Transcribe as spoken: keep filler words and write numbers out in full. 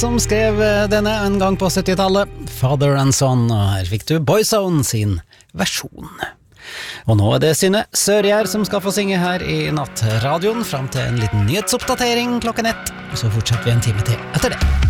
som skrev denne en gang på syttitallet, Father and Son, og her fikk du Boyzone sin versjon. Og nå er det Synne Sørgjær som skal få synge her i Nattradioen, frem til en liten nyhetsoppdatering klokken ett, og så fortsetter vi en time til etter det.